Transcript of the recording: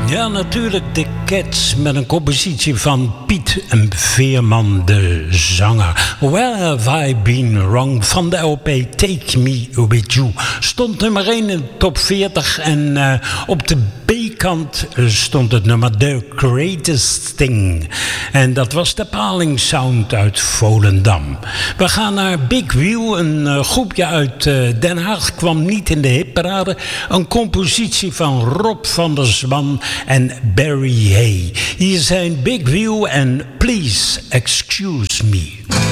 Ja, natuurlijk de Cats met een compositie van Piet en Veerman, de zanger. Where have I been wrong? Van de LP Take Me With You. Stond nummer 1 in de top 40 en op de B-kant stond het nummer The Greatest Thing. En dat was de Paling Sound uit Volendam. We gaan naar Big Wheel, een groepje uit Den Haag, kwam niet in de hitparade. Een compositie van Rob van der Zwan en Barry Hay. Hier zijn Big Wheel en Please Excuse Me.